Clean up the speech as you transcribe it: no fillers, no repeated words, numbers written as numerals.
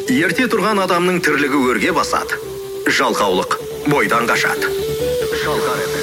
Ерте тұрған адамның тірлігі өрге басады. Жалқаулық бойдан қашады. Шалқар